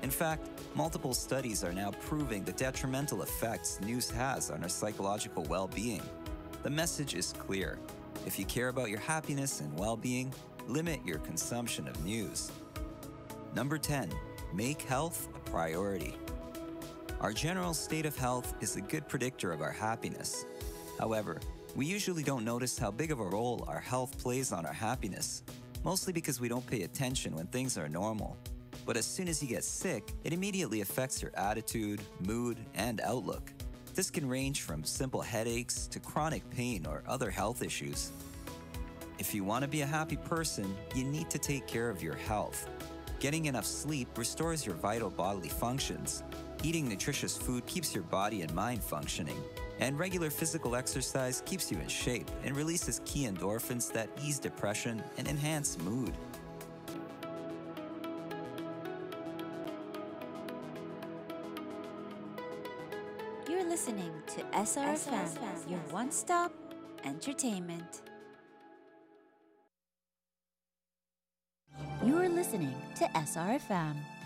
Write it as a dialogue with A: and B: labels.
A: In fact, multiple studies are now proving the detrimental effects news has on our psychological well being. The message is clear. If you care about your happiness and well being, limit your consumption of news. Number 10, make health a priority. Our general state of health is a good predictor of our happiness. However, we usually don't notice how big of a role our health plays on our happiness, mostly because we don't pay attention when things are normal. But as soon as you get sick, it immediately affects your attitude, mood, and outlook. This can range from simple headaches to chronic pain or other health issues. If you want to be a happy person, you need to take care of your health. Getting enough sleep restores your vital bodily functions. Eating nutritious food keeps your body and mind functioning. And regular physical exercise keeps you in shape and releases key endorphins that ease depression and enhance mood.
B: You're listening to SRFM, your one-stop entertainment. You're listening to SRFM.